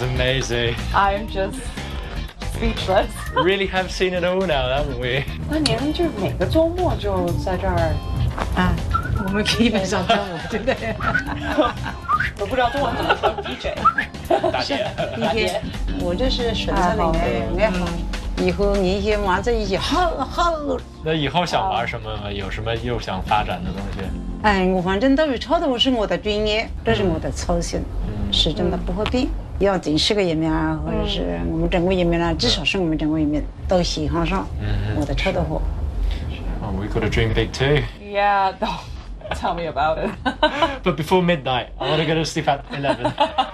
amazing. I'm just speechless. Really have seen it all now, haven't we? 那您就每个周末就在这儿啊，我们基本上周五，对不对？ 我不知道中文怎么说 DJ。 大姐， 大姐， 我就是顺着那个爱好。以后那些娃子一起好。 那以后想玩什么吗？有什么又想发展的东西？ 哎，我反正都是超的是我的专业，这是我的操心，是真的不会变。要正式个页面啊，或者是我们正规页面啊，至少是我们正规页面都喜欢上我的超的货。 Oh, we got a dream big too. Yeah, tell me about it. But before midnight, I want to go to sleep at 11.